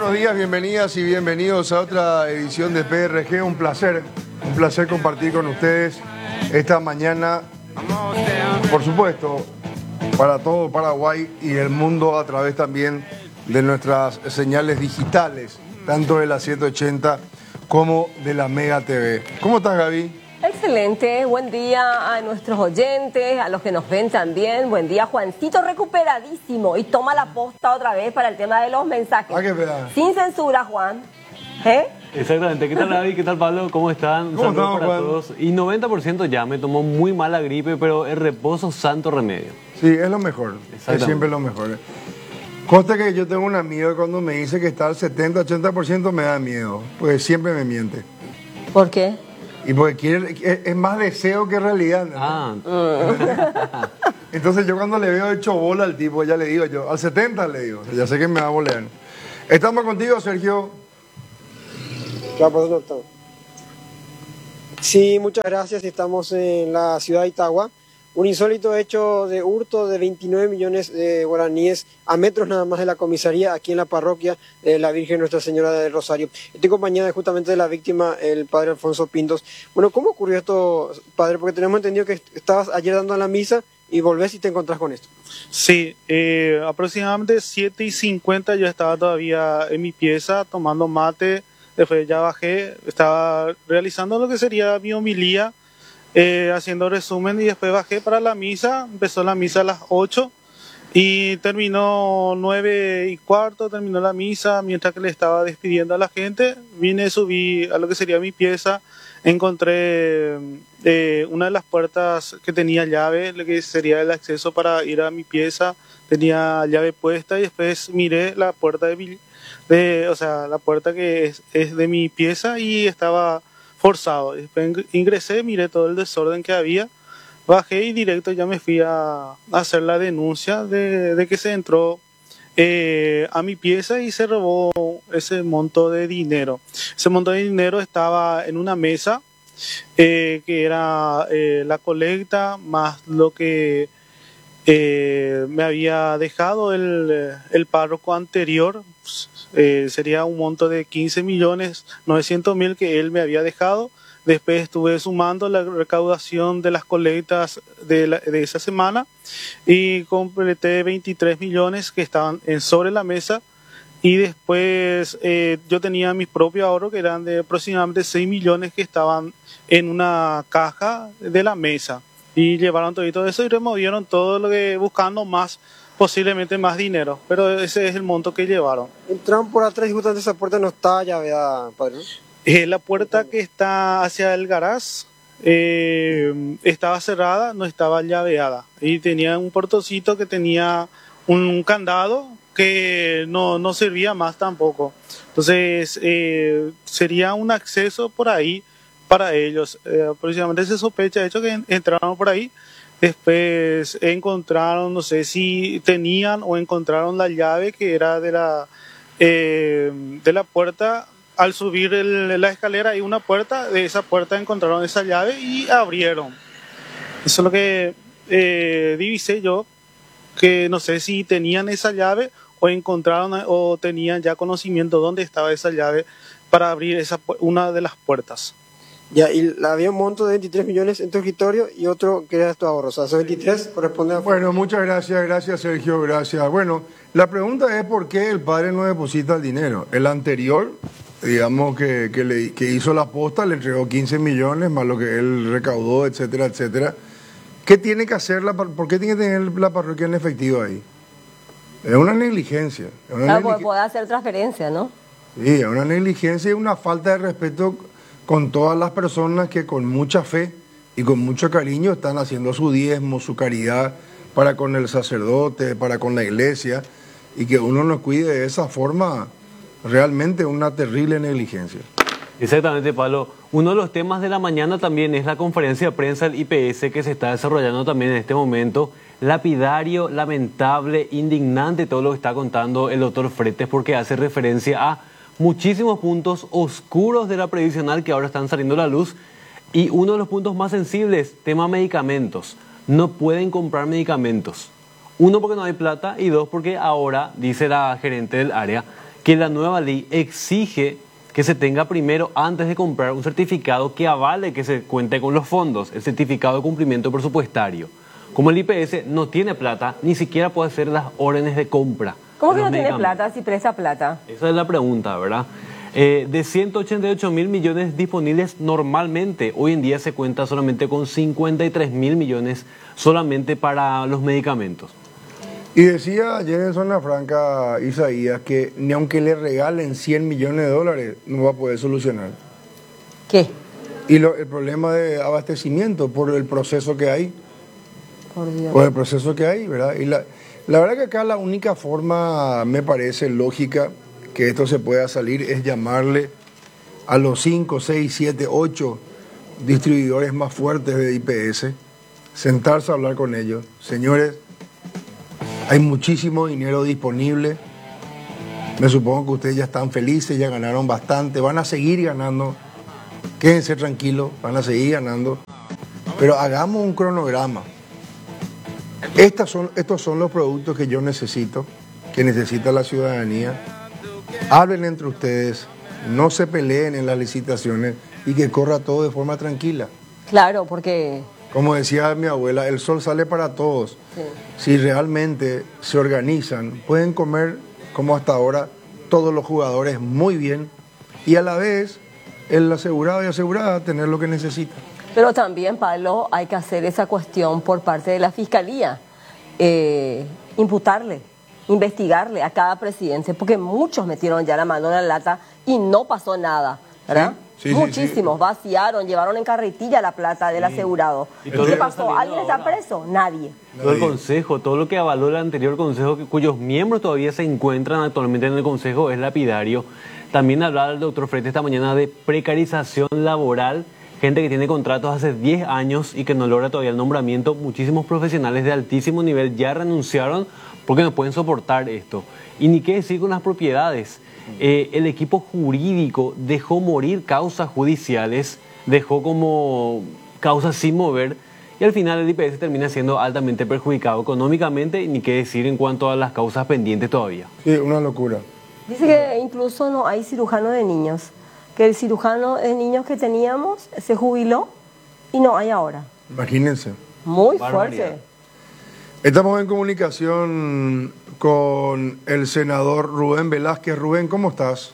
buenos días, bienvenidas y bienvenidos a otra edición de PRG. Un placer compartir con ustedes esta mañana, por supuesto, para todo Paraguay y el mundo a través también de nuestras señales digitales, tanto de la 780 como de la Mega TV. ¿Cómo estás, Gaby? Excelente, buen día a nuestros oyentes, a los que nos ven también. Buen día, Juancito, recuperadísimo. Y toma la posta otra vez para el tema de los mensajes. Qué pena. Sin censura, Juan. ¿Eh? Exactamente. ¿Qué tal, David? ¿Qué tal, Pablo? ¿Cómo están? Un saludo para todos. Y 90% ya me tomó muy mala gripe, pero el reposo, santo remedio. Sí, es lo mejor. Es siempre lo mejor. Conste que yo tengo un amigo que cuando me dice que está al 70-80% me da miedo, porque siempre me miente. ¿Por qué? Y porque es más deseo que realidad, ¿no? Entonces yo cuando le veo hecho bola al tipo, ya le digo yo, al 70 le digo, ya sé que me va a bolear. Estamos contigo, Sergio. Doctor. Sí, muchas gracias. Estamos en la ciudad de Itagua. Un insólito hecho de hurto de 29 millones de guaraníes a metros nada más de la comisaría, aquí en la parroquia de la Virgen Nuestra Señora del Rosario. Estoy acompañada justamente de la víctima, el padre Alfonso Pintos. Bueno, ¿cómo ocurrió esto, padre? Porque tenemos entendido que estabas ayer dando la misa y volvés y te encontrás con esto. Sí, aproximadamente 7:50 yo estaba todavía en mi pieza tomando mate. Después ya bajé, estaba realizando lo que sería mi homilía, haciendo resumen, y después bajé para la misa. Empezó la misa a las 8 y terminó 9:15, terminó la misa. Mientras que le estaba despidiendo a la gente, subí a lo que sería mi pieza, encontré una de las puertas que tenía llave, lo que sería el acceso para ir a mi pieza, tenía llave puesta, y después miré la puerta la puerta que es de mi pieza y estaba forzado. Después ingresé, miré todo el desorden que había, bajé y directo ya me fui a hacer la denuncia de que se entró a mi pieza y se robó ese monto de dinero. Ese monto de dinero estaba en una mesa que era la colecta más lo que me había dejado el párroco anterior. Sería un monto de 15.900.000 que él me había dejado. Después estuve sumando la recaudación de las colectas de esa semana y completé 23 millones que estaban sobre la mesa. Y después yo tenía mis propios ahorros, que eran de aproximadamente 6 millones que estaban en una caja de la mesa. Y llevaron todo eso y removieron todo lo que, buscando posiblemente más dinero, pero ese es el monto que llevaron. Entraron por atrás y justamente esa puerta no está llaveada, padre. La puerta que está hacia el garage estaba cerrada, no estaba llaveada, y tenía un portoncito que tenía un candado que no servía más tampoco. Entonces sería un acceso por ahí para ellos. Aproximadamente se sospecha de hecho que entraron por ahí. Después encontraron, no sé si tenían o encontraron la llave que era de la puerta. Al subir la escalera hay una puerta, de esa puerta encontraron esa llave y abrieron. Eso es lo que divisé yo, que no sé si tenían esa llave o encontraron o tenían ya conocimiento dónde estaba esa llave para abrir una de las puertas. Ya, y había un monto de 23 millones en tu escritorio y otro que era tu ahorro. O sea, esos 23 corresponde a... Bueno, muchas gracias Sergio, gracias. Bueno, la pregunta es por qué el padre no deposita el dinero. El anterior, digamos que hizo la posta, le entregó 15 millones más lo que él recaudó, etcétera, etcétera. ¿Qué tiene que hacer por qué tiene que tener la parroquia en efectivo ahí? Es una negligencia. Puede hacer transferencia, ¿no? Sí, es una negligencia y una falta de respeto con todas las personas que con mucha fe y con mucho cariño están haciendo su diezmo, su caridad para con el sacerdote, para con la iglesia, y que uno no cuide de esa forma, realmente una terrible negligencia. Exactamente, Pablo. Uno de los temas de la mañana también es la conferencia de prensa del IPS que se está desarrollando también en este momento. Lapidario, lamentable, indignante todo lo que está contando el doctor Fretes, porque hace referencia a muchísimos puntos oscuros de la previsional que ahora están saliendo a la luz, y uno de los puntos más sensibles, tema medicamentos. No pueden comprar medicamentos. Uno, porque no hay plata, y dos, porque ahora, dice la gerente del área, que la nueva ley exige que se tenga primero, antes de comprar, un certificado que avale que se cuente con los fondos, el certificado de cumplimiento presupuestario. Como el IPS no tiene plata, ni siquiera puede hacer las órdenes de compra. ¿Cómo de que los no tiene medicamentos. plata si presta plata? Esa es la pregunta, ¿verdad? De 188.000 millones disponibles normalmente, hoy en día se cuenta solamente con 53.000 millones solamente para los medicamentos. Y decía ayer en Zona Franca, Isaías, que ni aunque le regalen 100 millones de dólares, no va a poder solucionar. ¿Qué? Y el problema de abastecimiento por el proceso que hay. Por Dios. Por el proceso que hay, ¿verdad? Y la verdad que acá la única forma, me parece lógica, que esto se pueda salir es llamarle a los 5, 6, 7, 8 distribuidores más fuertes de IPS, sentarse a hablar con ellos. Señores, hay muchísimo dinero disponible. Me supongo que ustedes ya están felices, ya ganaron bastante, van a seguir ganando. Quédense tranquilos, van a seguir ganando. Pero hagamos un cronograma. Estos son los productos que yo necesito, que necesita la ciudadanía. Hablen entre ustedes, no se peleen en las licitaciones y que corra todo de forma tranquila. Claro, porque... Como decía mi abuela, el sol sale para todos. Sí. Si realmente se organizan, pueden comer como hasta ahora todos los jugadores muy bien y a la vez el asegurado y asegurada tener lo que necesita. Pero también, Pablo, hay que hacer esa cuestión por parte de la Fiscalía. Imputarle, investigarle a cada presidente, porque muchos metieron ya la mano en la lata y no pasó nada, ¿verdad? Sí, Muchísimos sí. vaciaron, llevaron en carretilla la plata del asegurado. Y ¿Y todo qué lo que pasó? está ¿Alguien está preso? Nadie. Todo el consejo, todo lo que avaló el anterior consejo, cuyos miembros todavía se encuentran actualmente en el consejo, es lapidario. También hablaba el doctor Frete esta mañana de precarización laboral, gente que tiene contratos hace 10 años y que no logra todavía el nombramiento. Muchísimos profesionales de altísimo nivel ya renunciaron porque no pueden soportar esto. Y ni qué decir con las propiedades. El equipo jurídico dejó morir causas judiciales, dejó como causas sin mover, y al final el IPS termina siendo altamente perjudicado económicamente, y ni qué decir en cuanto a las causas pendientes todavía. Sí, una locura. Dice que incluso no hay cirujano de niños, que el cirujano de niños que teníamos se jubiló y no hay ahora. Imagínense. Muy Barbaridad. fuerte. Estamos en comunicación con el senador Rubén Velázquez. Rubén, ¿cómo estás?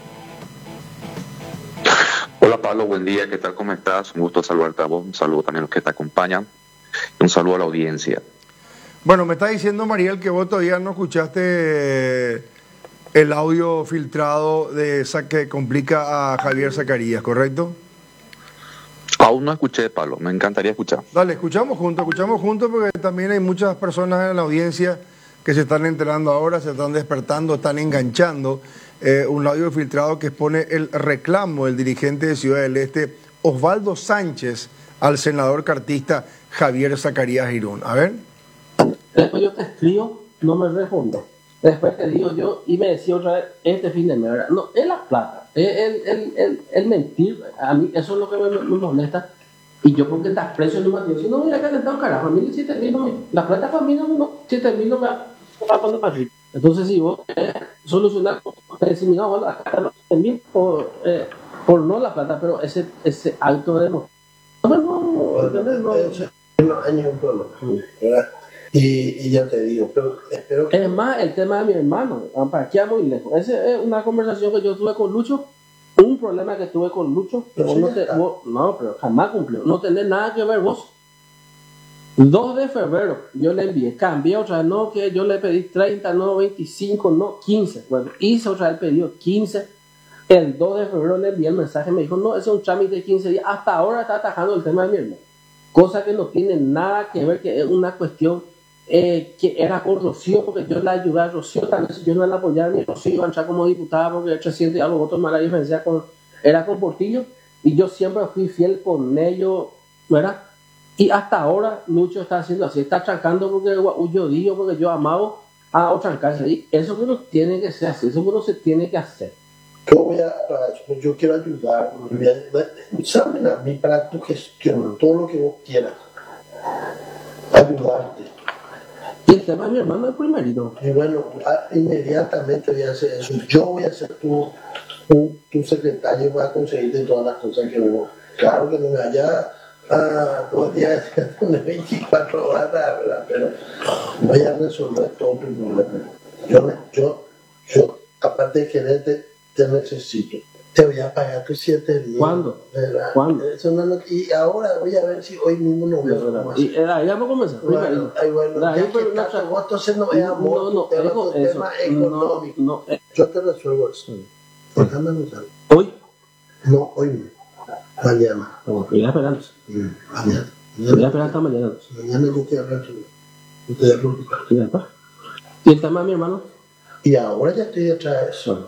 Hola Pablo, buen día, ¿qué tal? ¿Cómo estás? Un gusto saludarte a vos, un saludo también a los que te acompañan y un saludo a la audiencia. Bueno, me está diciendo Mariel que vos todavía no escuchaste el audio filtrado de esa que complica a Javier Zacarías, ¿correcto? Aún no escuché, Pablo, me encantaría escuchar. Dale, escuchamos juntos porque también hay muchas personas en la audiencia que se están enterando ahora, se están despertando, están enganchando. Un audio filtrado que expone el reclamo del dirigente de Ciudad del Este, Osvaldo Sánchez, al senador cartista Javier Zacarías Girón. A ver. Después yo te escribo, no me respondo. Después te digo yo y me decía otra vez, este fin de mes, ¿verdad? No, es la plata, el mentir, a mí eso es lo que me molesta. Y yo porque estás preso en un material, si no, mira que un carajo, a mí 7.000 no, la plata para mí no, 7.000 no me va a poner para arriba. Entonces si vos solucionar, decir, mira, bueno, acá no 7.000 por no la plata, pero ese acto de no. No hay ningún problema, ¿verdad? Y ya te digo, pero espero que... Es más, el tema de mi hermano, para aquí muy lejos. Esa es una conversación que yo tuve con Lucho, un problema que tuve con Lucho, que no, pero jamás cumplió. No tenés nada que ver vos. 2 de febrero yo le envié, cambié otra vez, no que yo le pedí 30, no 25, no 15. Bueno, hice otra vez el pedido 15. El 2 de febrero le envié el mensaje, me dijo, no, ese es un trámite de 15 días. Hasta ahora está atajando el tema de mi hermano. Cosa que no tiene nada que ver, que es una cuestión que era con Rocío, porque yo la ayudé a Rocío, tal vez yo no la apoyaba ni Rocío iba a entrar como diputada, porque el 300 y algo votos más la diferencia era con Portillo, y yo siempre fui fiel con ellos, ¿verdad? Y hasta ahora Lucho está haciendo así, está trancando porque yo digo, porque yo amaba a trancarse, y eso que no tiene que ser así, eso que no se tiene que hacer. Yo quiero ayudar, llamen a mí para tu gestión, todo lo que vos quieras, ayudarte. Y el tema de mi hermano es primerito. Y bueno, inmediatamente voy a hacer eso. Yo voy a ser tu secretario y voy a conseguirte todas las cosas que vos. Claro que no me vaya a 2 días de 24 horas, ¿verdad? Pero voy a resolver todo tu problema. Yo, aparte de quererte, te necesito. Te voy a pagar tus 7.000. ¿Cuándo? ¿Verdad? ¿Cuándo? Y ahora voy a ver si hoy mismo nos vemos. Y ahí vamos a comenzar. Bueno, ya que estás vos, entonces no es amor, no, tu tema económico. No, Yo te resuelvo eso. Déjame usar. ¿Hoy? No, hoy no. Mañana. No, voy a esperar. Mañana. Voy a esperar hasta mañana. Mañana yo te hablo. No te voy a preocupar. ¿Y el tema de mi hermano? Y ahora ya estoy detrás de eso.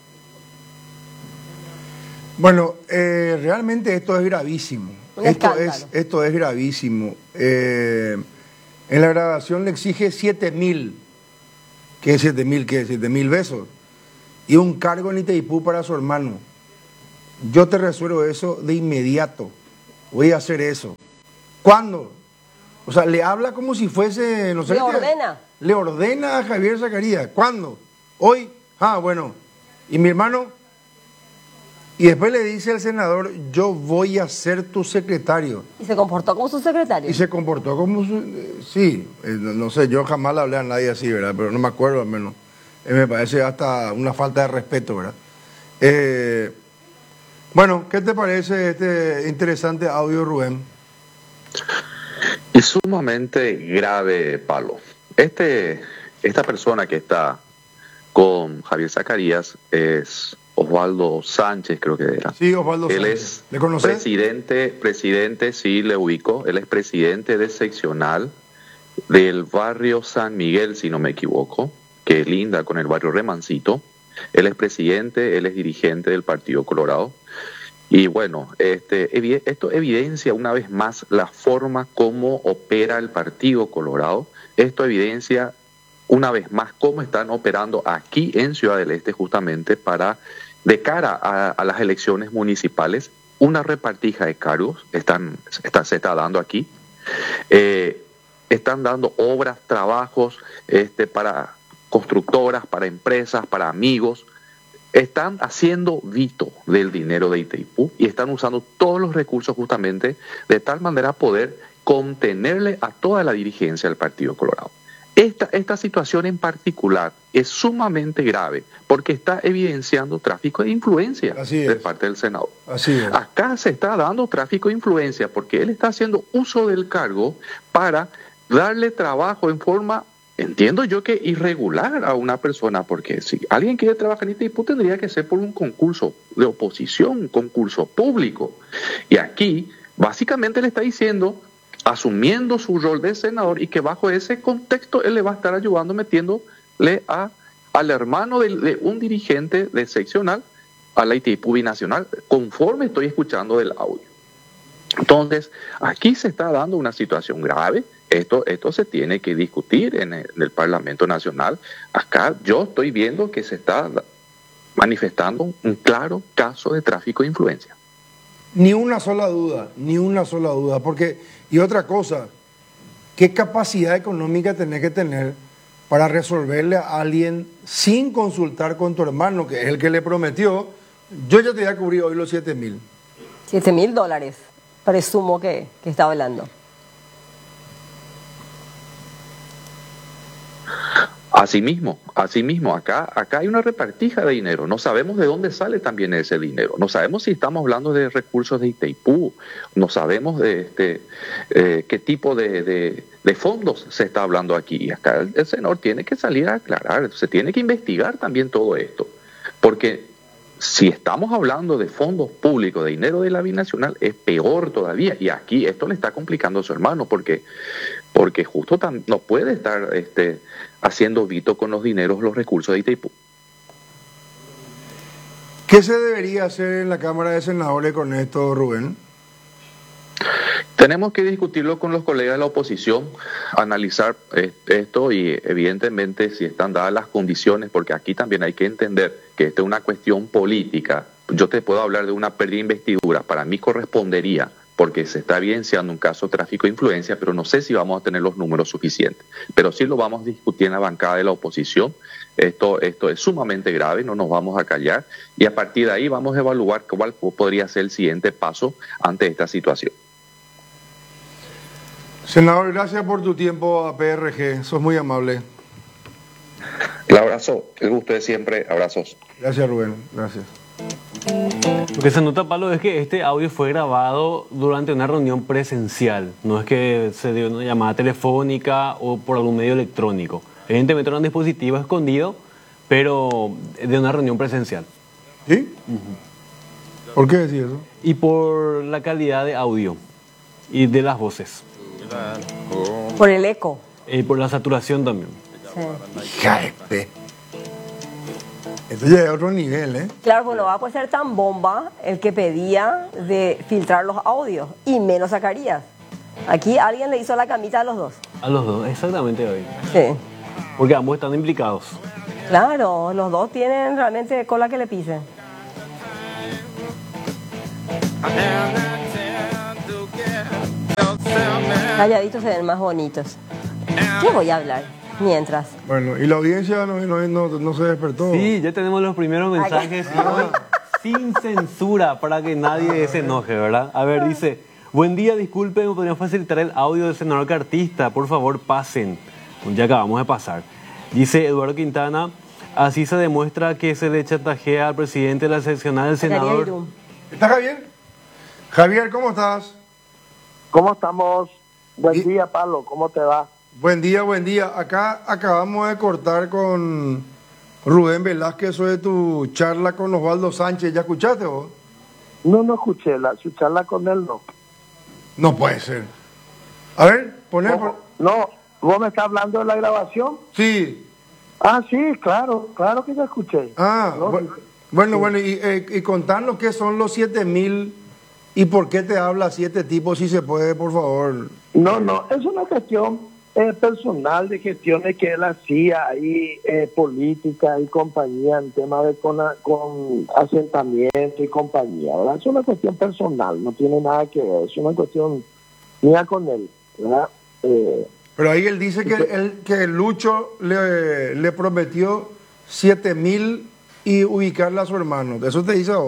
Bueno, realmente esto es gravísimo. Un escándalo. Esto es gravísimo. En la grabación le exige 7.000. ¿Qué es 7.000? ¿Qué es 7.000 besos? Y un cargo en Itaipú para su hermano. Yo te resuelvo eso de inmediato. Voy a hacer eso. ¿Cuándo? O sea, le habla como si fuese, no sé. Le ordena. Le ordena a Javier Zacarías. ¿Cuándo? Hoy. Ah, bueno. ¿Y mi hermano? Y después le dice al senador, yo voy a ser tu secretario. ¿Y se comportó como su secretario? Y se comportó como su... sí, no sé, yo jamás le hablé a nadie así, ¿verdad? Pero no me acuerdo al menos. Me parece hasta una falta de respeto, ¿verdad? Bueno, ¿qué te parece este interesante audio, Rubén? Es sumamente grave, Pablo. Esta persona que está con Javier Zacarías es Osvaldo Sánchez, creo que era. Sí, Osvaldo Él Sánchez. es ¿Le conoces? presidente, sí, le ubico. Él es presidente de seccional del barrio San Miguel, si no me equivoco, que linda con el barrio Remancito. Él es presidente, él es dirigente del Partido Colorado. Y bueno, esto evidencia una vez más la forma como opera el Partido Colorado. Esto evidencia una vez más cómo están operando aquí en Ciudad del Este justamente de cara a las elecciones municipales. Una repartija de cargos se está dando aquí. Están dando obras, trabajos para constructoras, para empresas, para amigos. Están haciendo vito del dinero de Itaipú y están usando todos los recursos justamente de tal manera a poder contenerle a toda la dirigencia del Partido Colorado. Esta situación en particular es sumamente grave porque está evidenciando tráfico de influencia de parte del Senado. Así es. Acá se está dando tráfico de influencia porque él está haciendo uso del cargo para darle trabajo en forma, entiendo yo que irregular a una persona, porque si alguien quiere trabajar en Itaipú tendría que ser por un concurso de oposición, un concurso público. Y aquí básicamente le está diciendo, asumiendo su rol de senador y que bajo ese contexto él le va a estar ayudando metiéndole al hermano de un dirigente de seccional a la Itaipú Binacional, conforme estoy escuchando del audio. Entonces, aquí se está dando una situación grave. Esto se tiene que discutir en el Parlamento Nacional. Acá yo estoy viendo que se está manifestando un claro caso de tráfico de influencia. Ni una sola duda, porque, y otra cosa, ¿qué capacidad económica tenés que tener para resolverle a alguien sin consultar con tu hermano, que es el que le prometió? Yo ya te voy a cubrir hoy los 7.000. $7.000, presumo que está hablando. Asimismo, acá hay una repartija de dinero, no sabemos de dónde sale también ese dinero, no sabemos si estamos hablando de recursos de Itaipú, no sabemos de qué tipo de fondos se está hablando aquí, y acá el senador tiene que salir a aclarar, se tiene que investigar también todo esto, porque si estamos hablando de fondos públicos, de dinero de la binacional, es peor todavía, y aquí esto le está complicando a su hermano, porque justo no puede estar haciendo vito con los dineros, los recursos de Itaipú. ¿Qué se debería hacer en la Cámara de Senadores con esto, Rubén? Tenemos que discutirlo con los colegas de la oposición, analizar esto y evidentemente si están dadas las condiciones, porque aquí también hay que entender que esto es una cuestión política. Yo te puedo hablar de una pérdida de investidura, para mí correspondería porque se está evidenciando un caso de tráfico de influencia, pero no sé si vamos a tener los números suficientes. Pero sí lo vamos a discutir en la bancada de la oposición. Esto es sumamente grave, no nos vamos a callar, y a partir de ahí vamos a evaluar cuál podría ser el siguiente paso ante esta situación. Senador, gracias por tu tiempo a PRG, sos muy amable. El abrazo, el gusto de siempre, abrazos. Gracias, Rubén, gracias. Lo que se nota, Pablo, es que este audio fue grabado durante una reunión presencial, no es que se dio una llamada telefónica o por algún medio electrónico. Evidentemente era un dispositivo escondido, pero de una reunión presencial. ¿Sí? ¿Por qué decís eso? Y por la calidad de audio y de las voces. Por el eco. Y por la saturación también. Sí. Jaepe. Esto ya es otro nivel, ¿eh? Claro, pues no va a ser tan bomba el que pedía de filtrar los audios, y menos Zacarías. Aquí alguien le hizo la camita a los dos. A los dos, exactamente hoy. Sí. Porque ambos están implicados. Claro, los dos tienen realmente cola que le pisen. Calladitos se ven más bonitos. ¿Qué voy a hablar mientras? Bueno, y la audiencia no se despertó. Sí, ya tenemos los primeros mensajes sin censura para que nadie se enoje, ¿verdad? A ver, dice, buen día, disculpen, ¿me podrían facilitar el audio del senador Cartista? Por favor, pasen. Ya acabamos de pasar. Dice Eduardo Quintana, así se demuestra que se le chantajea al presidente de la seccional del senador. ¿Está Javier? Javier, ¿cómo estás? ¿Cómo estamos? Buen día, Pablo, ¿cómo te va? Buen día, buen día. Acá acabamos de cortar con Rubén Velázquez sobre tu charla con Osvaldo Sánchez. ¿Ya escuchaste vos? No escuché, su charla con él no. No puede ser. A ver, poner... No, ¿vos me estás hablando de la grabación? Sí. Ah, sí, claro que ya escuché. Ah, ¿no? Bueno, y contanos qué son los 7,000 y por qué te habla 7 tipos, si se puede, por favor. No, es una cuestión personal de gestiones que él hacía ahí, política y compañía, en tema de con asentamiento y compañía, ¿verdad? Es una cuestión personal, no tiene nada que ver, es una cuestión mía con él, ¿verdad? Pero ahí él dice que Lucho le prometió 7,000 y ubicarle a su hermano. ¿Eso te dice a vos?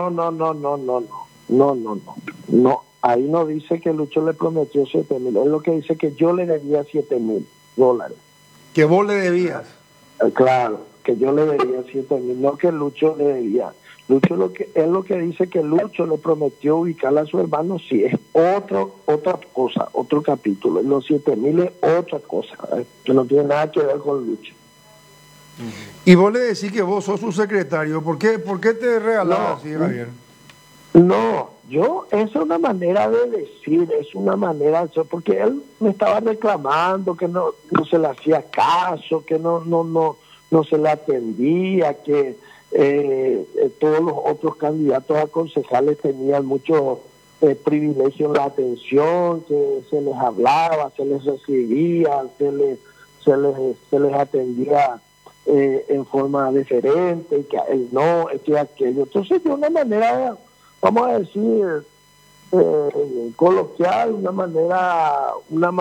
No, ahí no dice que Lucho le prometió 7,000, es lo que dice que yo le debía $7,000. ¿Que vos le debías? Claro, que yo le debía 7,000, no que Lucho le debía. Lucho es lo que dice que Lucho le prometió ubicarle a su hermano, sí, es otra cosa, otro capítulo. Los 7,000 es otra cosa, que no tiene nada que ver con Lucho. Y vos le decís que vos sos su secretario, ¿por qué te regalás así, Javier? No, esa es una manera de decir, es una manera, porque él me estaba reclamando que no se le hacía caso, que no se le atendía, que todos los otros candidatos a concejales tenían mucho privilegio en la atención, que se les hablaba, se les recibía, se les atendía en forma diferente, y que él no, que aquello. Entonces, de una manera, vamos a decir, coloquial, una manera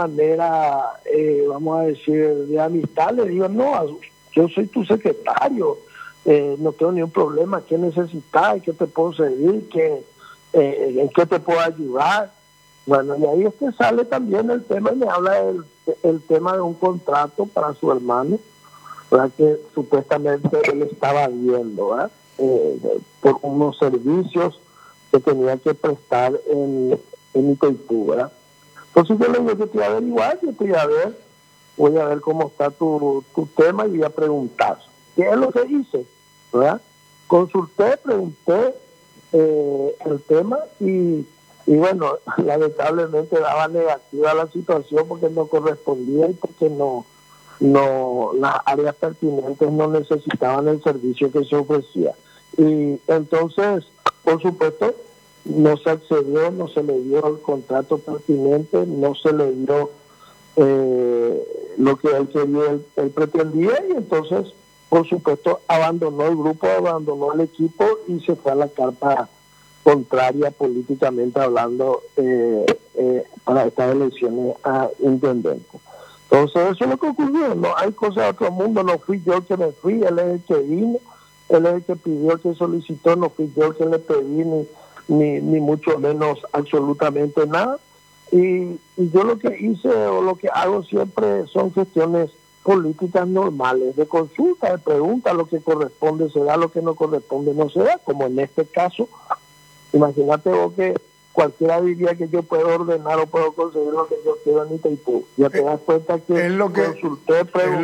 vamos a decir, de amistad, le digo, no, yo soy tu secretario, no tengo ningún problema, ¿qué necesitas? ¿Qué te puedo servir? ¿En qué te puedo ayudar? Bueno, y ahí sale también el tema, y me habla el tema de un contrato para su hermano, ¿verdad? Que supuestamente él estaba viendo, ¿verdad? Por unos servicios que tenía que prestar en Itoipú, ¿verdad? Entonces yo le digo, yo te voy a averiguar, voy a ver cómo está tu tema y voy a preguntar. ¿Qué es lo que hice? ¿Verdad? Consulté, pregunté el tema y bueno, lamentablemente daba negativa la situación porque no correspondía y porque no las áreas pertinentes no necesitaban el servicio que se ofrecía. Y entonces, por supuesto, no se accedió, no se le dio el contrato pertinente, no se le dio lo que él quería, él pretendía, y entonces, por supuesto, abandonó el grupo, abandonó el equipo y se fue a la carpa contraria políticamente hablando para estas elecciones a intendente. Entonces eso es lo que ocurrió, no hay cosas de otro mundo, no fui yo el que me fui, él es el que vino, él es el que pidió, que solicitó, no fui yo el que le pedí ni mucho menos absolutamente nada. Y yo lo que hice o lo que hago siempre son gestiones políticas normales, de consulta, de pregunta, lo que corresponde se da, lo que no corresponde no se da, como en este caso. Imagínate vos que cualquiera diría que yo puedo ordenar o puedo conseguir lo que yo quiero en Itaipú. Ya te das cuenta que es lo que consulté, pregunté,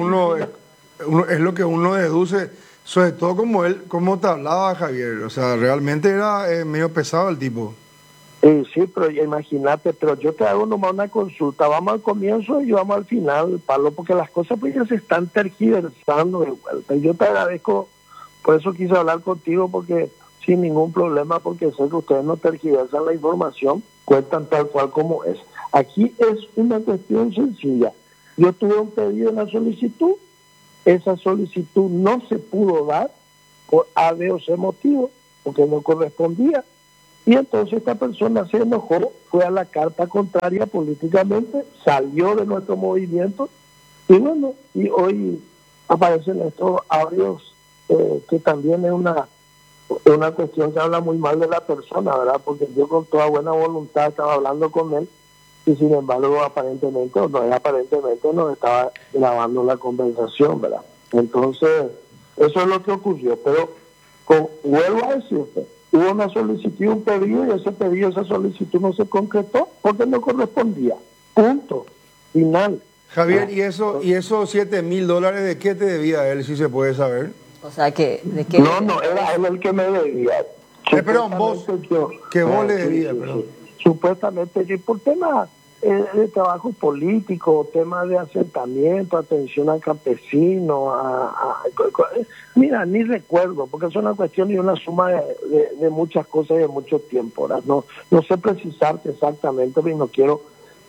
es lo que uno deduce, sobre todo como te hablaba Javier, o sea, realmente era medio pesado el tipo. Sí, pero imagínate, pero yo te hago nomás una consulta, vamos al comienzo y vamos al final, Pablo, porque las cosas pues ya se están tergiversando de vuelta. Y yo te agradezco, por eso quise hablar contigo, porque sin ningún problema, porque sé que ustedes no tergiversan la información, cuentan tal cual como es. Aquí es una cuestión sencilla. Yo tuve un pedido en la solicitud, esa solicitud no se pudo dar por A, B o C motivo, porque no correspondía. Y entonces esta persona se enojó, fue a la carta contraria políticamente, salió de nuestro movimiento y bueno, y hoy aparecen estos audios que también es una cuestión que habla muy mal de la persona, ¿verdad? Porque yo con toda buena voluntad estaba hablando con él y sin embargo aparentemente no estaba grabando la conversación, ¿verdad? Entonces, eso es lo que ocurrió, pero vuelvo a decirte, hubo una solicitud, un pedido, y ese pedido, esa solicitud no se concretó porque no correspondía. Punto. Final. Javier, ¿y esos $7,000 de qué te debía él, si se puede saber? O sea, ¿de qué? No, era él el que me debía. Perdón, vos le debías, perdón. Supuestamente, yo por temas de trabajo político, temas de asentamiento, atención al campesino, mira, ni recuerdo, porque es una cuestión y una suma de muchas cosas y de mucho tiempo, ¿verdad? No sé precisarte exactamente, pero no quiero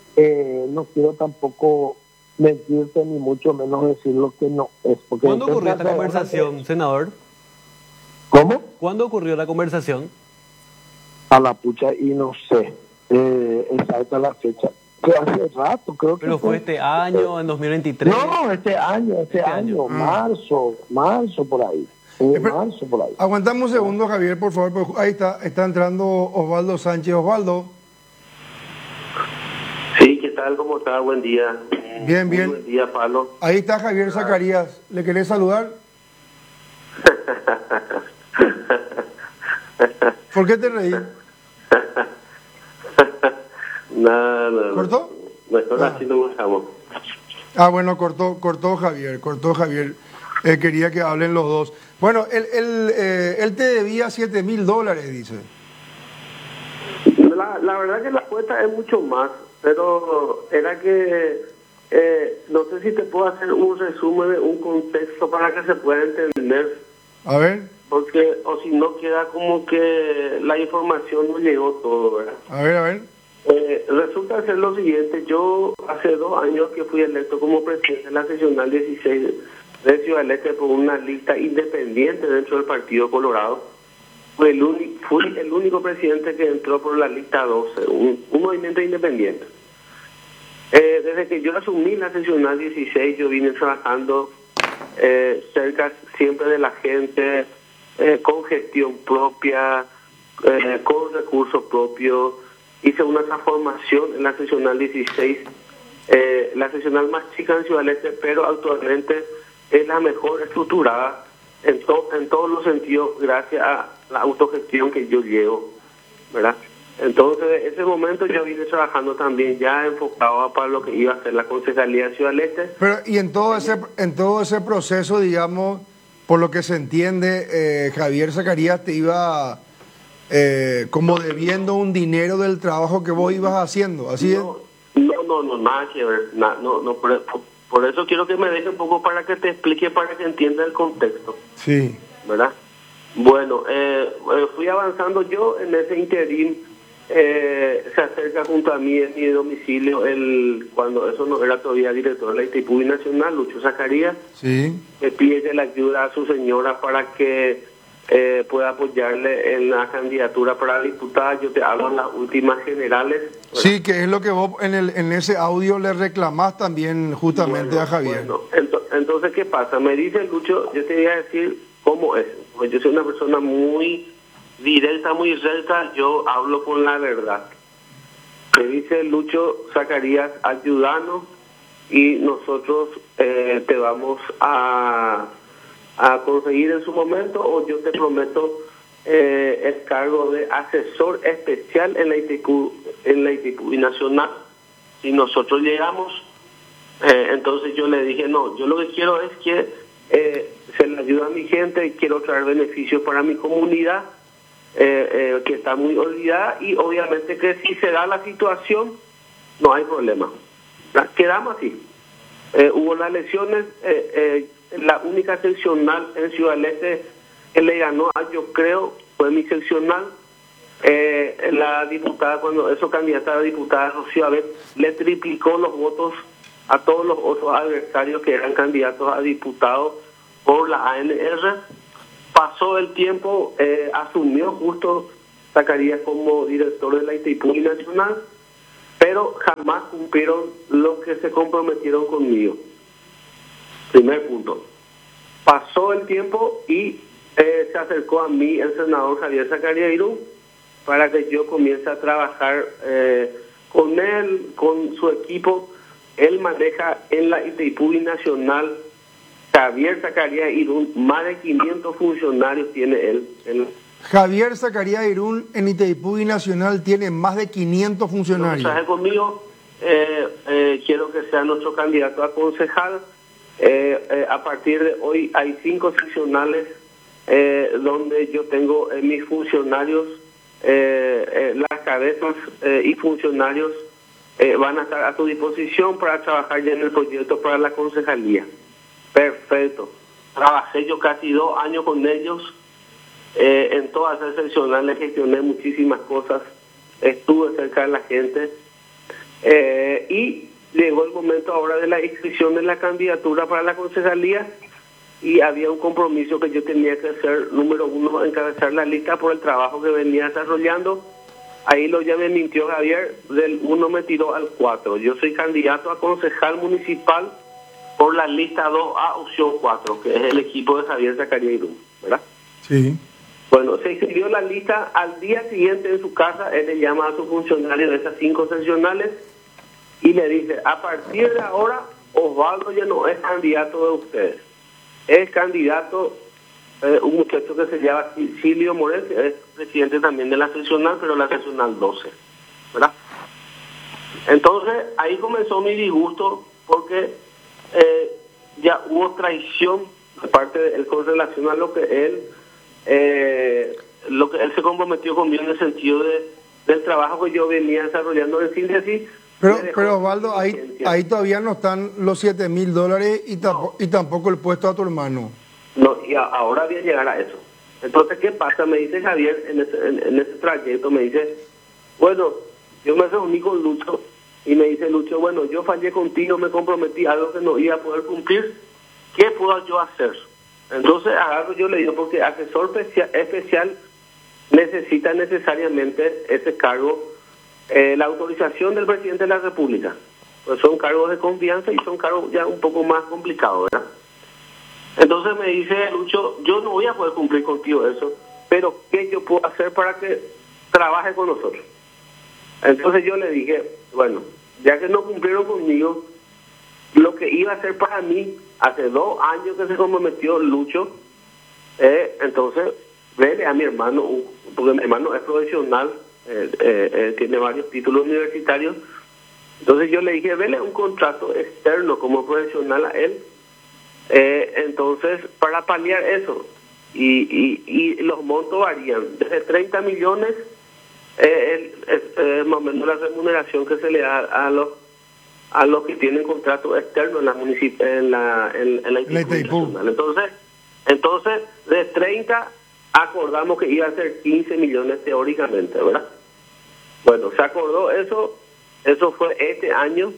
tampoco mentirte ni mucho menos decir lo que no es. Porque ¿cuándo ocurrió esta conversación, senador? ¿Cómo? ¿Cuándo ocurrió la conversación? A la pucha, y no sé exacta la fecha. Que hace rato, creo que ¿pero fue este año, en 2023? No, este año, marzo por ahí. Marzo por ahí. Aguantame un segundo, Javier, por favor, porque ahí está entrando Osvaldo Sánchez. Osvaldo. Sí, ¿qué tal? ¿Cómo está? Buen día. Bien. Buen día, Pablo. Ahí está Javier Zacarías. ¿Le querés saludar? ¿Por qué te reí? No. ¿Cortó? Mejor así no bajamos. Bueno, cortó Javier. Quería que hablen los dos. Bueno, él te debía $7,000, dice. La verdad que la cuenta es mucho más, pero era que no sé si te puedo hacer un resumen de un contexto para que se pueda entender. A ver. Porque, o si no, queda como que la información no llegó todo, ¿verdad? A ver. Resulta ser lo siguiente: yo hace 2 años que fui electo como presidente de la seccional 16 de Ciudad del Este por una lista independiente dentro del Partido Colorado. Fui el único presidente que entró por la lista 12, un movimiento independiente. Desde que yo asumí la seccional 16, yo vine trabajando cerca siempre de la gente, con gestión propia, con recursos propios. Hice una transformación en la seccional 16, la seccional más chica en Ciudad del Este, pero actualmente es la mejor estructurada en todos los sentidos, gracias a la autogestión que yo llevo, ¿verdad? Entonces, en ese momento yo vine trabajando también ya enfocado para lo que iba a ser la concejalía de Ciudad del Este. Pero, y en todo ese proceso, digamos, por lo que se entiende, Javier Zacarías te iba como debiendo un dinero del trabajo que vos ibas haciendo, ¿así es? No, nada que ver, por eso quiero que me deje un poco para que te explique, para que entienda el contexto. Sí. ¿Verdad? Bueno, fui avanzando yo en ese interín. Se acerca junto a mí en mi domicilio, cuando eso no era todavía director de la Itaipú Nacional, Lucho Zacarías. Sí. Me pide la ayuda a su señora para que pueda apoyarle en la candidatura para diputada. Yo te hablo en las últimas generales. Sí, que es lo que vos en ese audio le reclamás también justamente a Javier. Bueno, entonces, ¿qué pasa? Me dice Lucho, yo te voy a decir cómo es. Pues yo soy una persona muy directa, muy recta, yo hablo con la verdad. Me dice Lucho Zacarías, ayúdanos y nosotros te vamos a conseguir en su momento, o yo te prometo el cargo de asesor especial en la ITQ nacional. Si nosotros llegamos, entonces yo le dije, no, yo lo que quiero es que se le ayude a mi gente y quiero traer beneficios para mi comunidad, que está muy olvidada, y obviamente que si se da la situación, no hay problema. Quedamos así. Hubo las elecciones, la única seccional en Ciudad del Este que le ganó a Yo Creo fue mi seccional. La diputada, cuando eso candidata a diputada Rocío Abet, le triplicó los votos a todos los otros adversarios que eran candidatos a diputados por la ANR. Pasó el tiempo, asumió justo Zacarías como director de la ITQ nacional, pero jamás cumplieron lo que se comprometieron conmigo. Primer punto. Pasó el tiempo y se acercó a mí el senador Javier Zacarías Irún para que yo comience a trabajar con él, con su equipo. Él maneja en la ITQ nacional, Javier Zacarías Irún, más de 500 funcionarios tiene él. Javier Zacarías Irún en ITQ nacional tiene más de 500 funcionarios. Mensaje conmigo, quiero que sea nuestro candidato a concejal. A partir de hoy hay 5 seccionales donde yo tengo mis funcionarios, las cabezas y funcionarios van a estar a tu disposición para trabajar ya en el proyecto para la concejalía. Perfecto. Trabajé yo casi 2 años con ellos. En todas esas seccionales gestioné muchísimas cosas, estuve cerca de la gente, y llegó el momento ahora de la inscripción de la candidatura para la concejalía, y había un compromiso que yo tenía que ser, número 1, encabezar la lista por el trabajo que venía desarrollando. Ahí ya me mintió Javier, del 1 me tiró al 4. Yo soy candidato a concejal municipal por la lista 2A, opción 4, que es el equipo de Javier Zacarías Irún, ¿verdad? Sí. Bueno, se escribió la lista. Al día siguiente en su casa, él le llama a su funcionario de esas 5 seccionales y le dice, a partir de ahora, Osvaldo ya no es candidato de ustedes. Es candidato un muchacho que se llama Silvio Morel, que es presidente también de la seccional, pero la seccional 12, ¿verdad? Entonces, ahí comenzó mi disgusto, porque ya hubo traición de parte de él con relación a lo que él se comprometió conmigo en el sentido del trabajo que yo venía desarrollando en síntesis. Pero Osvaldo, ahí todavía no están los $7,000 y tampoco el puesto a tu hermano. No, y ahora voy a llegar a eso. Entonces, ¿qué pasa? Me dice Javier en ese trayecto, me dice, bueno, yo me reuní con Lucho y me dice Lucho, bueno, yo fallé contigo, me comprometí a algo que no iba a poder cumplir, ¿qué puedo yo hacer? Entonces agarro, yo le digo, porque asesor especial necesita necesariamente ese cargo, la autorización del presidente de la República. Pues son cargos de confianza y son cargos ya un poco más complicados, ¿verdad? Entonces me dice Lucho, yo no voy a poder cumplir contigo eso, pero ¿qué yo puedo hacer para que trabaje con nosotros? Entonces yo le dije, bueno, ya que no cumplieron conmigo, lo que iba a hacer para mí, hace 2 años que se comprometió Lucho, entonces, vele a mi hermano, porque mi hermano es profesional, tiene varios títulos universitarios, entonces yo le dije, vele un contrato externo como profesional a él, entonces, para paliar eso, y los montos varían, desde 30 millones, más o menos la remuneración que se le da a los que tienen contrato externo en la ITQ nacional. Entonces, de 30 acordamos que iba a ser 15 millones teóricamente, ¿verdad? Bueno, se acordó eso fue este año,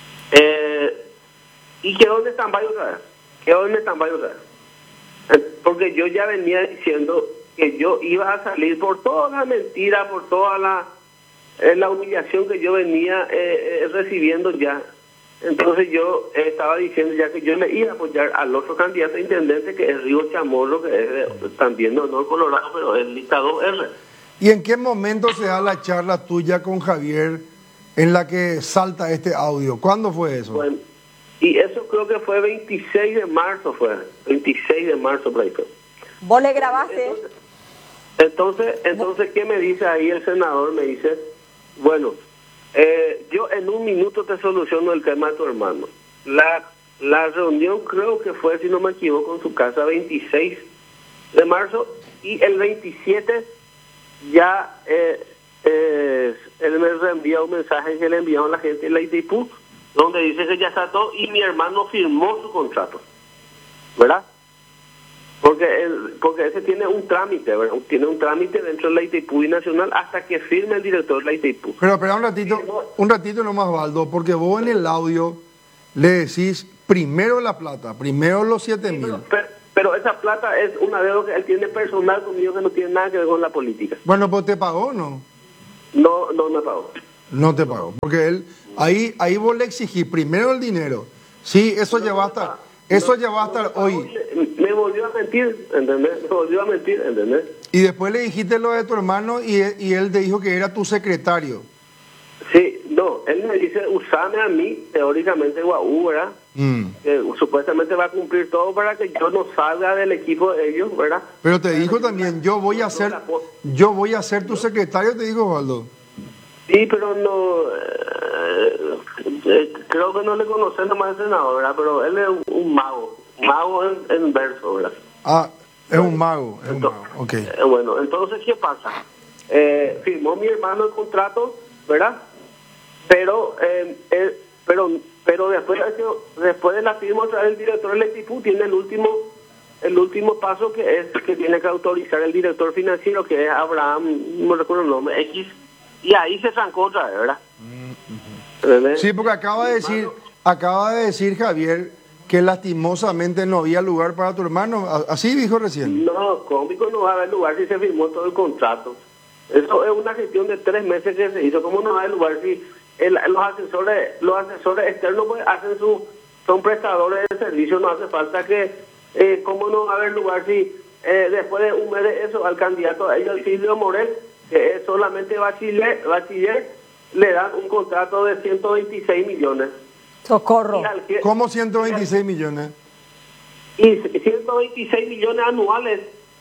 y quedó en stand-by otra vez, porque porque yo ya venía diciendo que yo iba a salir por toda la mentira, por toda la humillación que yo venía recibiendo ya. Entonces yo estaba diciendo ya que yo le iba a apoyar al otro candidato a intendente, que es Rigo Chamorro, que es también de honor colorado, pero es lista 2R. ¿Y en qué momento se da la charla tuya con Javier en la que salta este audio? ¿Cuándo fue eso? Bueno, y eso creo que fue 26 de marzo, fue 26 de marzo por ahí. ¿Vos le grabaste? Entonces, ¿qué me dice ahí el senador? Me dice, bueno, yo en un minuto te soluciono el tema de tu hermano. La reunión creo que fue, si no me equivoco, en su casa 26 de marzo, y el 27 ya él me reenvía un mensaje que le enviaron a la gente de la ITIPU, donde dice que ya está todo, y mi hermano firmó su contrato, ¿verdad? Porque ese tiene un trámite, ¿verdad? Tiene un trámite dentro de la ITIPU nacional hasta que firme el director de la ITIPU. Pero espera un ratito nomás, Valdo, porque vos en el audio le decís primero la plata, primero los 7.000. Pero esa plata es una deuda que él tiene personal conmigo, que no tiene nada que ver con la política. Bueno, pues ¿te pagó o no? No me pagó. No te pagó, porque él, ahí vos le exigís primero el dinero. Sí, eso ya va a estar hoy. Me volvió a mentir, ¿entendés? ¿entendés? Y después le dijiste lo de tu hermano y él te dijo que era tu secretario. Sí, no, él me dice, usame a mí, teóricamente Guaú, ¿verdad? Que supuestamente va a cumplir todo para que yo no salga del equipo de ellos, ¿verdad? Pero te dijo también, yo voy a ser tu secretario, te dijo Valdo. Sí, pero no, creo que no le conocen nomás al senador, ¿verdad? Pero él es un mago en verso, ¿verdad? Ah, es un mago, ok. Bueno, entonces, ¿qué pasa? Firmó mi hermano el contrato, ¿verdad? Pero después de la firma otra vez el director del ITIPU tiene el último paso, que es que tiene que autorizar el director financiero, que es Abraham, no me recuerdo el nombre, X, y ahí se trancó otra vez, ¿verdad? Sí, porque acaba de decir Javier que lastimosamente no había lugar para tu hermano, así dijo recién. No, cómico, no va a haber lugar si se firmó todo el contrato. Eso es una gestión de 3 meses que se hizo. ¿Cómo no va a haber lugar si los asesores externos pues son prestadores de servicio? No hace falta que, ¿cómo no va a haber lugar si después de un mes de eso al candidato a ellos, Silvio Morel, que es solamente bachiller, le dan un contrato de 126 millones? Socorro. ¿Cómo 126 millones? Y 126 millones anuales.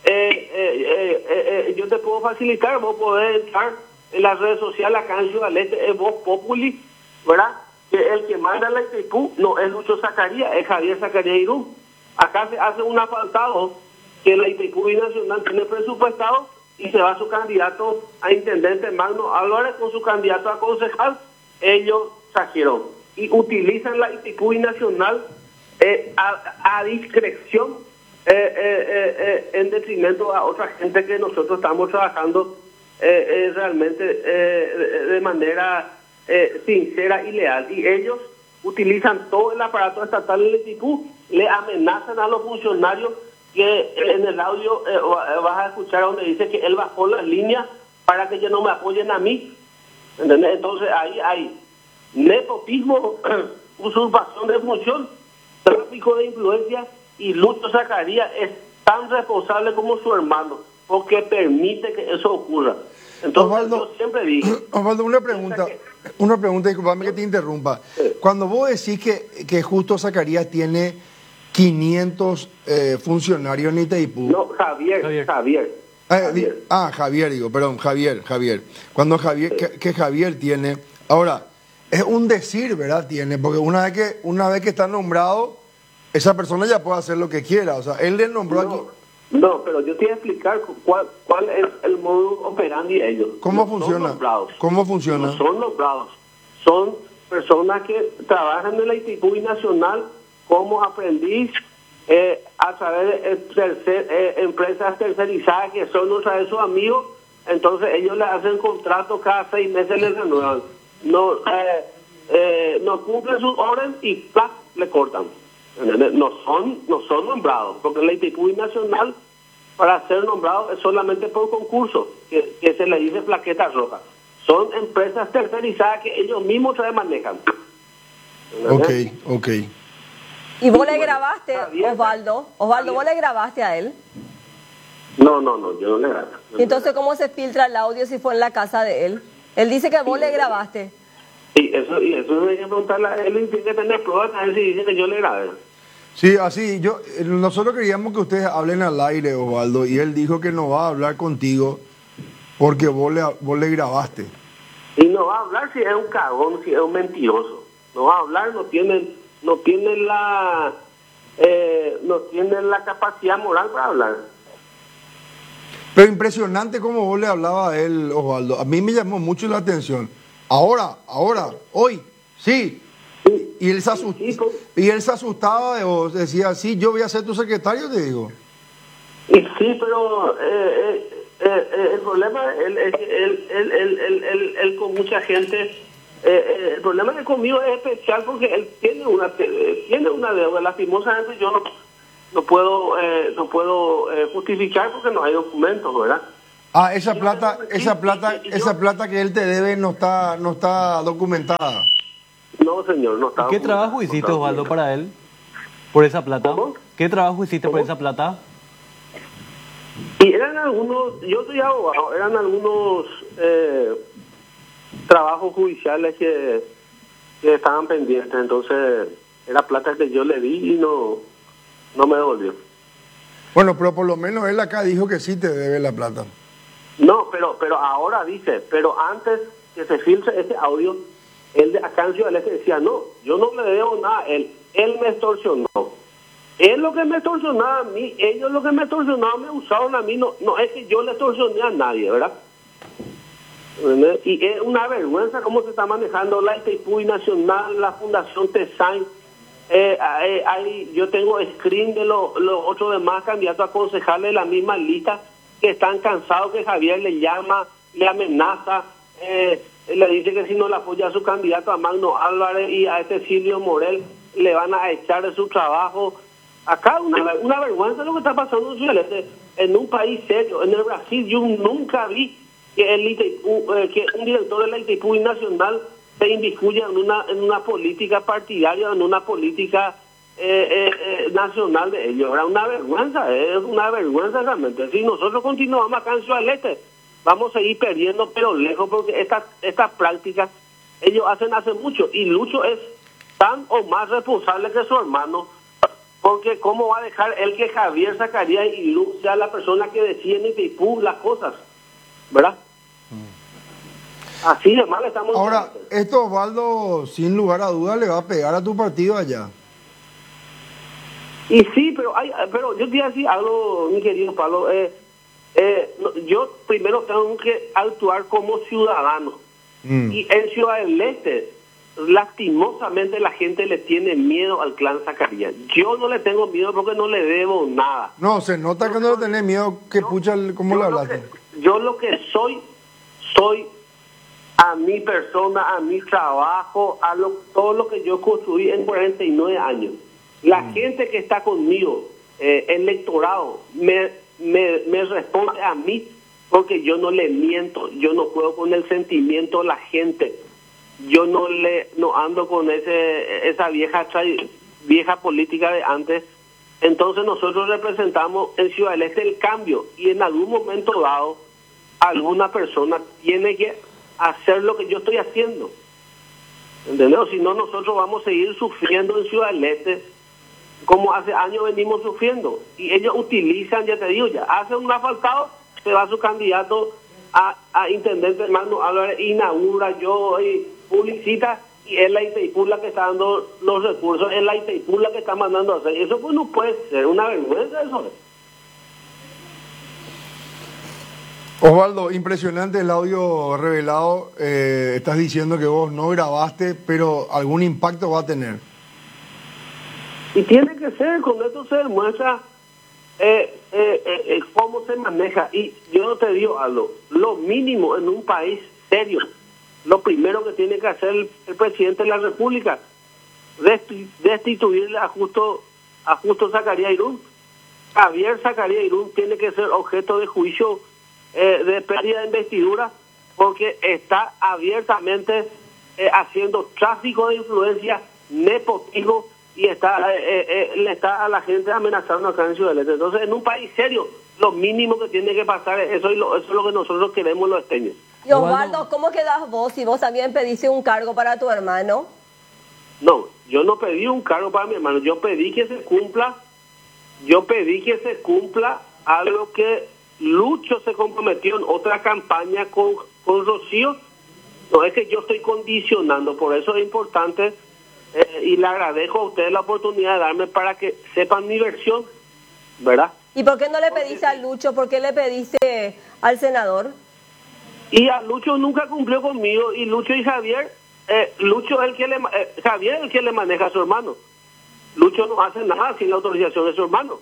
Yo te puedo facilitar, vos podés entrar en las redes sociales acá en Ciudad del Este, es Voz Populi, ¿verdad? Que el que manda la ITIPU no es Lucho Zacarías, es Javier Zacarías Irún. Acá se hace un asfaltado que la ITIPU nacional tiene presupuestado y se va su candidato a intendente Magno Álvarez con su candidato a concejal, ellos trajeron y utilizan la ITIPU nacional a discreción, en detrimento a otra gente que nosotros estamos trabajando realmente de manera sincera y leal. Y ellos utilizan todo el aparato estatal del ITIPU, le amenazan a los funcionarios, que en el audio vas a escuchar donde dice que él bajó la línea para que ellos no me apoyen a mí. ¿Entendés? Entonces ahí hay nepotismo, usurpación de función, tráfico de influencia, y Lucho Zacarías es tan responsable como su hermano, porque permite que eso ocurra. Entonces, Osvaldo, yo siempre dije... Osvaldo, una pregunta, disculpame que te interrumpa. Cuando vos decís que justo Zacarías tiene 500 funcionarios en ITIPU... No, Javier. Javier, digo, perdón, Javier. Cuando que Javier tiene... Ahora, es un decir, ¿verdad? Tiene, porque una vez que está nombrado, esa persona ya puede hacer lo que quiera. O sea, él le nombró aquí... No, pero yo te voy a explicar cuál es el modus operandi de ellos. ¿Cómo funciona? ¿Cómo funciona? No son nombrados. Son personas que trabajan en la ITIPU nacional como aprendiz a través de empresas tercerizadas que son otra de sus amigos. Entonces ellos le hacen contrato, cada 6 meses les renuevan. No cumplen su orden y ¡plac!, le cortan. No son nombrados, porque la ITIPU nacional, para ser nombrado, es solamente por concurso, que se le dice plaqueta roja. Son empresas tercerizadas que ellos mismos se manejan. Ok. ¿Y vos le grabaste, Osvaldo? Osvaldo, ¿vos le grabaste a él? No, yo no le grabé. Entonces, ¿cómo se filtra el audio si fue en la casa de él? Él dice que vos le grabaste. Y eso hay que preguntarle a él, tiene que tener pruebas a ver si dice que yo le grabé. Sí, así, nosotros queríamos que ustedes hablen al aire, Osvaldo, y él dijo que no va a hablar contigo porque vos le grabaste. Y no va a hablar si es un cagón, si es un mentiroso. No va a hablar, no tiene la capacidad moral para hablar. Pero impresionante cómo vos le hablabas a él, Osvaldo. A mí me llamó mucho la atención. Ahora, hoy, sí. Y él se asustaba de vos, decía, sí, yo voy a ser tu secretario, te digo. Y sí, pero el problema es que él con mucha gente, el problema es que conmigo es especial porque él tiene una deuda. Lastimosamente yo no puedo justificar porque no hay documentos, ¿verdad? Ah, esa plata que él te debe no está documentada. No, señor, no está. ¿Qué trabajo hiciste, Osvaldo, para él? ¿Por esa plata? ¿Cómo? ¿Qué trabajo hiciste por esa plata? Y eran algunos, yo soy abogado, eran algunos trabajos judiciales que estaban pendientes, entonces era plata que yo le di y no me devolvió. Bueno, pero por lo menos él acá dijo que sí te debe la plata. No, pero ahora dice, pero antes que se filtre ese audio, él de acá en Ciudad del Este decía, no, yo no le debo nada a él me extorsionó. Él lo que me extorsionaba a mí, ellos lo que me extorsionaban me usaron a mí, no es que yo le extorsioné a nadie, ¿verdad? Y es una vergüenza cómo se está manejando la ITIPU Nacional, la Fundación TESAIN. Yo tengo screen de los otros demás candidatos a concejales de la misma lista que están cansados que Javier le llama, le amenaza, le dice que si no le apoya a su candidato a Magno Álvarez y a Silvio Morel le van a echar de su trabajo. Acá una vergüenza lo que está pasando en un país serio. En el Brasil yo nunca vi que que un director de la ITIPU Nacional se inmiscuya en una política partidaria, en una política nacional de ellos. Era una vergüenza, es una vergüenza realmente. Si nosotros continuamos acá en Ciudad del Este, vamos a ir perdiendo, pero lejos, porque estas prácticas ellos hacen hace mucho, y Lucho es tan o más responsable que su hermano, porque cómo va a dejar él que Javier Zacarías y Lucho sea la persona que decide en ITIPU las cosas, ¿verdad? Así de mal estamos. Ahora, esto, Osvaldo, sin lugar a dudas, le va a pegar a tu partido allá. Y sí, pero yo te iba a decir algo, mi querido Pablo. Yo primero tengo que actuar como ciudadano. Y en Ciudad del Este, lastimosamente la gente le tiene miedo al clan Zacarías. Yo no le tengo miedo porque no le debo nada. No, se nota que no le tenés miedo, que pucha, ¿cómo le hablaste? Yo lo que soy a mi persona, a mi trabajo, todo lo que yo construí en 49 años. La gente que está conmigo, electorado, me responde a mí porque yo no le miento, yo no juego con el sentimiento de la gente, yo no ando con esa vieja política de antes. Entonces nosotros representamos en Ciudad del Este el cambio, y en algún momento dado alguna persona tiene que hacer lo que yo estoy haciendo, ¿entendés? Si no, nosotros vamos a seguir sufriendo en Ciudad del Este como hace años venimos sufriendo, y ellos utilizan, ya te digo, ya hacen un asfaltado, se va su candidato a intendente Magno Álvarez, inaugura, y publicita, y es la ITIPU la que está dando los recursos, es la ITIPU la que está mandando a hacer. Eso pues no puede ser, una vergüenza eso. Osvaldo, impresionante el audio revelado. Estás diciendo que vos no grabaste, pero algún impacto va a tener. Y tiene que ser, con esto se demuestra cómo se maneja. Y yo te digo algo, lo mínimo en un país serio, lo primero que tiene que hacer el presidente de la República destituirle a Justo Zacarías Irún. Javier Zacarías Irún tiene que ser objeto de juicio de pérdida de investidura porque está abiertamente haciendo tráfico de influencia, nepotismo y le está a la gente amenazando acá en Ciudad del Este. Entonces, en un país serio, lo mínimo que tiene que pasar es eso, eso es lo que nosotros queremos los esteños. Y Osvaldo, ¿cómo quedás vos si vos también pediste un cargo para tu hermano? No, yo no pedí un cargo para mi hermano, yo pedí que se cumpla algo que Lucho se comprometió en otra campaña con Rocío. No es que yo estoy condicionando, por eso es importante y le agradezco a ustedes la oportunidad de darme para que sepan mi versión, ¿verdad? ¿Y por qué no le pediste a Lucho? ¿Por qué le pediste al senador? Y a Lucho nunca cumplió conmigo, y Lucho y Javier, Lucho es el que Javier es el que le maneja a su hermano. Lucho no hace nada sin la autorización de su hermano.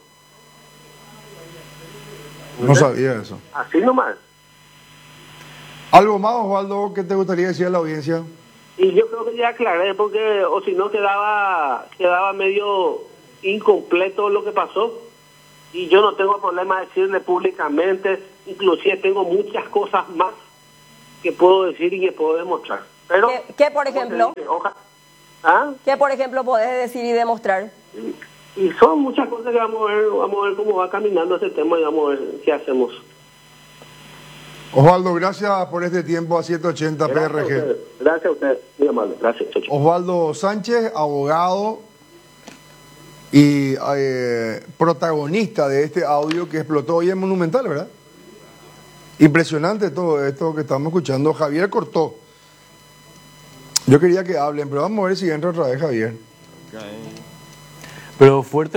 No sabía eso. Así nomás. ¿Algo más, Osvaldo, que te gustaría decir a la audiencia? Y yo creo que ya aclaré, porque o si no quedaba medio incompleto lo que pasó. Y yo no tengo problema de decirle públicamente, inclusive tengo muchas cosas más que puedo decir y que puedo demostrar. Pero ¿Qué por ejemplo? ¿Qué por ejemplo podés decir y demostrar? Y son muchas cosas que vamos a ver cómo va caminando ese tema y vamos a ver qué hacemos. Osvaldo, gracias por este tiempo a 780 PRG. Gracias a usted, muy amable. Gracias. Osvaldo Sánchez, abogado y protagonista de este audio que explotó hoy en Monumental, ¿verdad? Impresionante todo esto que estamos escuchando. Javier cortó. Yo quería que hablen, pero vamos a ver si entra otra vez Javier. Pero fuerte.